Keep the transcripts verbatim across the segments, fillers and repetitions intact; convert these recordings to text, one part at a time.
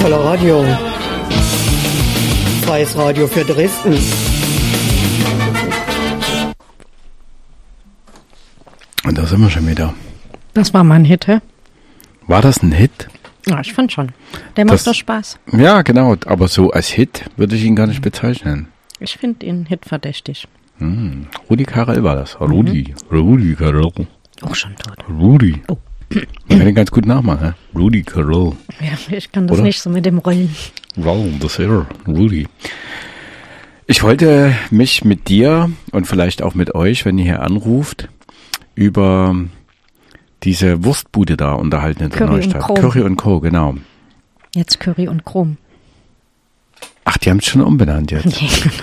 Voller Radio. Freies Radio für Dresden. Und da sind wir schon wieder. Das war mal ein Hit, hä? War das ein Hit? Ja, ich fand schon. Der macht doch Spaß. Ja, genau. Aber so als Hit würde ich ihn gar nicht bezeichnen. Ich finde ihn hitverdächtig. Hm. Rudi Carrell war das. Rudi. Mhm. Rudi Carell. Auch schon tot. Rudi. Oh. Man kann ihn ganz gut nachmachen, ne? Rudi Carell. Ja, ich kann das Oder? nicht so mit dem Rollen. Wow, das ist er. Rudi. Ich wollte mich mit dir und vielleicht auch mit euch, wenn ihr hier anruft, über diese Wurstbude da unterhalten in der Curry Neustadt. und Curry und Co., genau. Jetzt Curry und Chrom. Ach, die haben es schon umbenannt jetzt.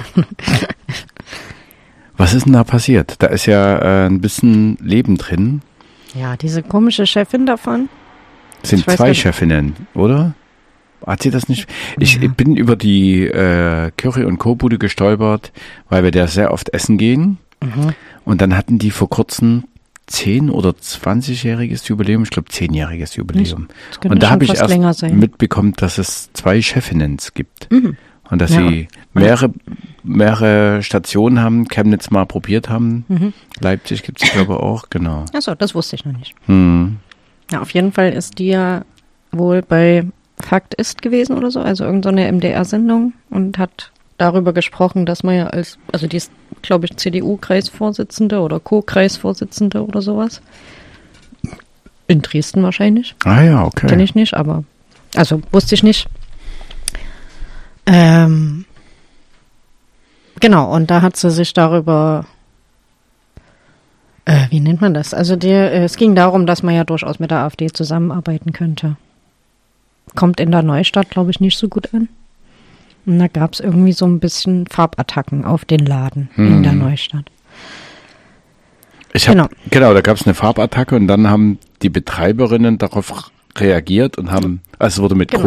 Was ist denn da passiert? Da ist ja äh, ein bisschen Leben drin. Ja, diese komische Chefin davon. Sind zwei Chefinnen, oder? Hat sie das nicht? Ich ja. bin über die äh, Curry und Co. Bude gestolpert, weil wir da sehr oft essen gehen. Mhm. Und dann hatten die vor kurzem zehn- oder zwanzigjähriges Jubiläum, ich glaube zehnjähriges Jubiläum. Und da habe ich erst mitbekommen, dass es zwei Chefinnen gibt. Mhm. Und dass ja. sie mehrere, mehrere Stationen haben, Chemnitz mal probiert haben. Mhm. Leipzig gibt es, glaube ich, auch, genau. Achso, das wusste ich noch nicht. Mhm. Ja, auf jeden Fall ist die ja wohl bei Fakt ist gewesen oder so, also irgendeine so M D R-Sendung und hat darüber gesprochen, dass man ja als, also die ist, glaube ich, C D U-Kreisvorsitzende oder Co-Kreisvorsitzende oder sowas. In Dresden wahrscheinlich. Ah ja, okay. Kenne ich nicht, aber, also wusste ich nicht. Ähm, genau, und da hat sie sich darüber, äh, wie nennt man das? Also die, äh, es ging darum, dass man ja durchaus mit der AfD zusammenarbeiten könnte. Kommt in der Neustadt, glaube ich, nicht so gut an. Und da gab es irgendwie so ein bisschen Farbattacken auf den Laden hm. in der Neustadt. Ich hab, genau. genau, da gab es eine Farbattacke und dann haben die Betreiberinnen darauf reagiert und haben, also es wurde mit genau.